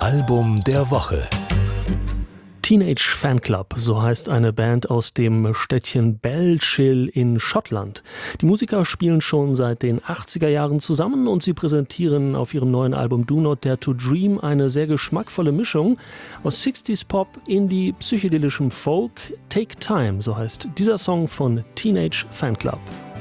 Album der Woche. Teenage Fanclub, so heißt eine Band aus dem Städtchen Bellshill in Schottland. Die Musiker spielen schon seit den 80er Jahren zusammen und sie präsentieren auf ihrem neuen Album Do Not Dare to Dream eine sehr geschmackvolle Mischung aus 60s Pop, Indie, psychedelischem Folk. Take Time, so heißt dieser Song von Teenage Fanclub.